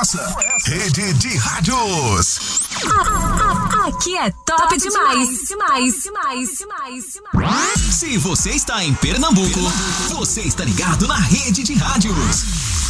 essa. Rede de Rádios. Aqui é top demais. Se você está em Pernambuco, você está ligado na Rede de Rádios.